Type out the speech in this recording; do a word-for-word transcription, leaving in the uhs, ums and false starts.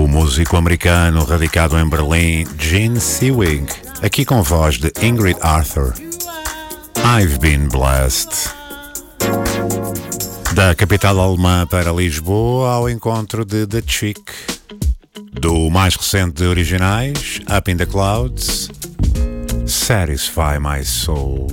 músico americano radicado em Berlim, Gene Sewing, aqui com voz de Ingrid Arthur. I've Been Blessed. Da capital alemã para Lisboa ao encontro de The Chick. Do mais recente de originais, Up in the Clouds, Satisfy My Soul.